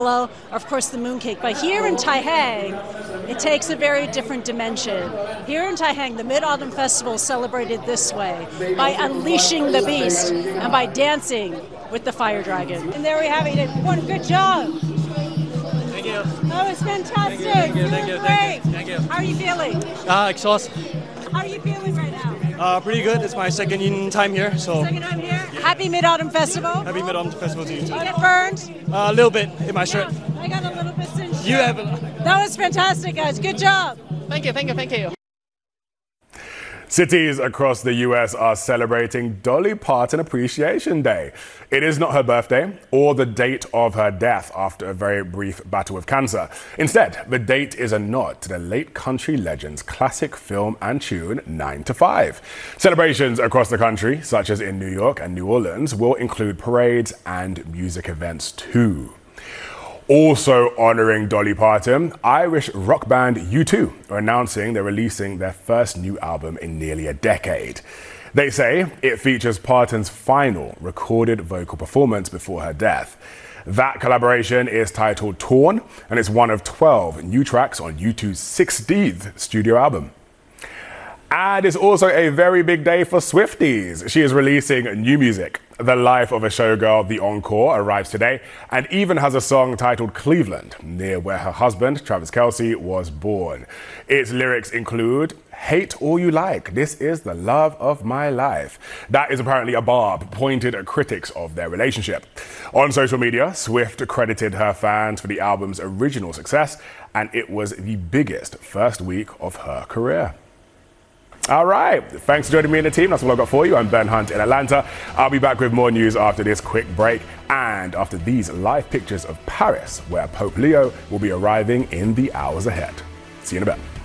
of course, the mooncake. But here in Taihang, it takes a very different dimension. Here in Taihang, the Mid-Autumn Festival is celebrated this way, by unleashing the beast and by dancing with the fire dragon. And there we have it. One good job. Thank you. That was fantastic. Thank you. Thank you. How are you feeling? Exhausted. How are you feeling right now? Pretty good. It's my second time here, so. Second time here? Yeah. Happy Mid-Autumn Festival. Happy Mid-Autumn Festival to you too. You get burned? A little bit in my shirt. Yeah, I got a little bit singed. You have. That was fantastic, guys. Good job. Thank you. Cities across the US are celebrating Dolly Parton Appreciation Day. It is not her birthday or the date of her death after a very brief battle with cancer. Instead, the date is a nod to the late country legend's classic film and tune 9 to 5. Celebrations across the country, such as in New York and New Orleans, will include parades and music events too. Also honouring Dolly Parton, Irish rock band U2 are announcing they're releasing their first new album in nearly a decade. They say it features Parton's final recorded vocal performance before her death. That collaboration is titled Torn, and it's one of 12 new tracks on U2's 16th studio album. And it's also a very big day for Swifties. She is releasing new music. The Life of a Showgirl, The Encore, arrives today and even has a song titled Cleveland, near where her husband, Travis Kelce, was born. Its lyrics include, "Hate all you like, this is the love of my life." That is apparently a barb pointed at critics of their relationship. On social media, Swift credited her fans for the album's original success, and it was the biggest first week of her career. All right, thanks for joining me and the team. That's all I've got for you. I'm Ben Hunt in Atlanta. I'll be back with more news after this quick break and after these live pictures of Paris, where Pope Leo will be arriving in the hours ahead. See you in a bit.